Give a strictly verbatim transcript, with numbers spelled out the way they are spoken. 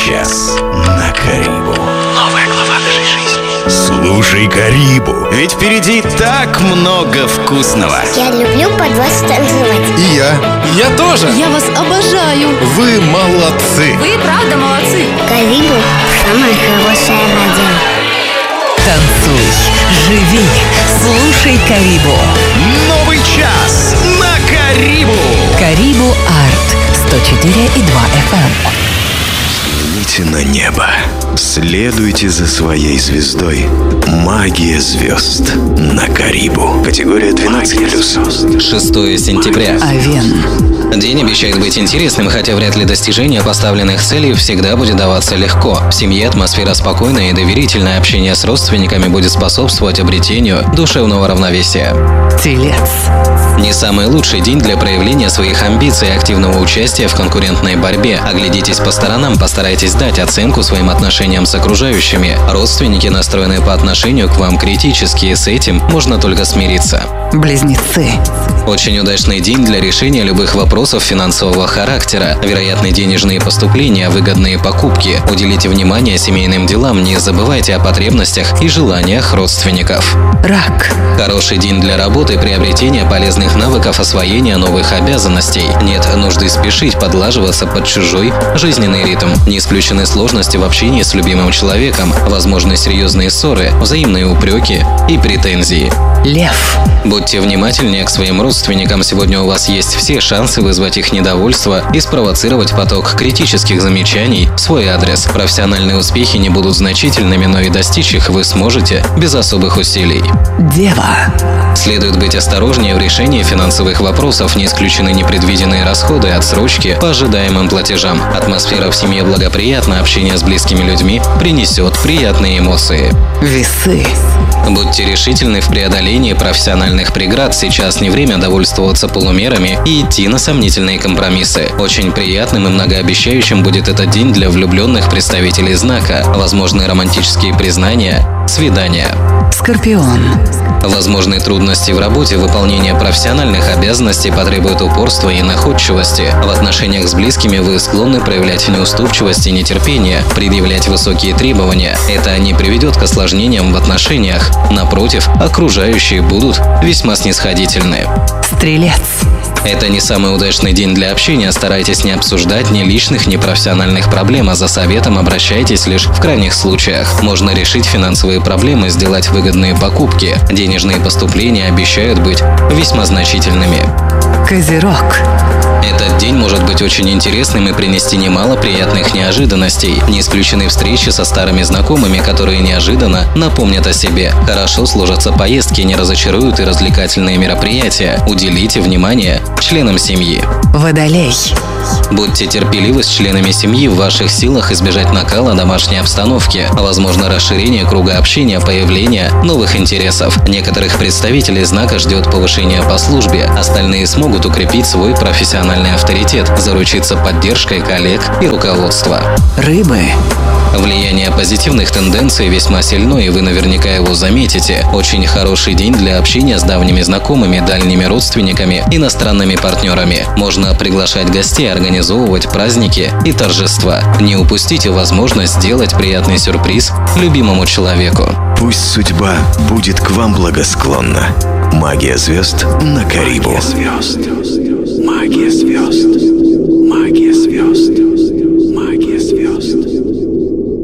час на Карибу. Новая глава нашей жизни. Слушай Карибу, ведь впереди так много вкусного. Я люблю под вас танцевать. И я. Я тоже. Я вас обожаю. Вы молодцы. Вы правда молодцы. Карибу – самая хорошая радио. Танцуй, живи, слушай Карибу. Новый час на Карибу. Карибу Арт сто четыре и два эф эм. Взгляните на небо. Следуйте за своей звездой. Магия звезд на Карибу. Категория двенадцать плюс. шестое сентября. Овен. День обещает быть интересным, хотя вряд ли достижение поставленных целей всегда будет даваться легко. В семье атмосфера спокойная и доверительное общение с родственниками будет способствовать обретению душевного равновесия. Телец. Не самый лучший день для проявления своих амбиций и активного участия в конкурентной борьбе. Оглядитесь по сторонам, постарайтесь дать оценку своим отношениям с окружающими. Родственники настроены по отношению к вам критически, и с этим можно только смириться. Близнецы. Очень удачный день для решения любых вопросов финансового характера. Вероятны денежные поступления, выгодные покупки. Уделите внимание семейным делам, не забывайте о потребностях и желаниях родственников. Рак. Хороший день для работы, приобретения полезных навыков, освоения новых обязанностей. Нет нужды спешить подлаживаться под чужой жизненный ритм. Не исключены сложности в общении с любимым человеком, возможны серьезные ссоры, взаимные упреки и претензии. Лев. Будьте внимательнее к своим родственникам. Сегодня у вас есть все шансы вызвать их недовольство и спровоцировать поток критических замечаний в свой адрес. Профессиональные успехи не будут значительными, но и достичь их вы сможете без особых усилий. Дева. Следует быть осторожнее в решении финансовых вопросов, не исключены непредвиденные расходы, отсрочки по ожидаемым платежам. Атмосфера в семье благоприятна, общение с близкими людьми принесет приятные эмоции. Весы. Будьте решительны в преодолении профессиональных преград. Сейчас не время довольствоваться полумерами и идти на сомнительные компромиссы. Очень приятным и многообещающим будет этот день для влюбленных представителей знака. Возможны романтические признания, свидания. Скорпион. Возможны трудности в работе, выполнение профессиональных обязанностей потребует упорства и находчивости. В отношениях с близкими вы склонны проявлять неуступчивость и нетерпение, предъявлять высокие требования. Это не приведет к осложнениям в отношениях. Напротив, окружающие будут весьма снисходительны. Стрелец. Это не самый удачный день для общения. Старайтесь не обсуждать ни личных, ни профессиональных проблем, а за советом обращайтесь лишь в крайних случаях. Можно решить финансовые проблемы, сделать выгодные покупки. Денежные поступления обещают быть весьма значительными. Козерог. Этот день может быть очень интересным и принести немало приятных неожиданностей. Не исключены встречи со старыми знакомыми, которые неожиданно напомнят о себе. Хорошо сложатся поездки, не разочаруют и развлекательные мероприятия. Уделите внимание членам семьи. Водолей. Будьте терпеливы с членами семьи, в ваших силах избежать накала домашней обстановки. Возможно расширение круга общения, появление новых интересов. Некоторых представителей знака ждет повышение по службе, остальные смогут укрепить свой профессиональный авторитет, заручиться поддержкой коллег и руководства. Рыбы. Влияние позитивных тенденций весьма сильно, и вы наверняка его заметите. Очень хороший день для общения с давними знакомыми, дальними родственниками, иностранными партнерами. Можно приглашать гостей, организовывать праздники и торжества. Не упустите возможность сделать приятный сюрприз любимому человеку. Пусть судьба будет к вам благосклонна. Магия звезд на Карибу. Магия звезд. Магия звезд.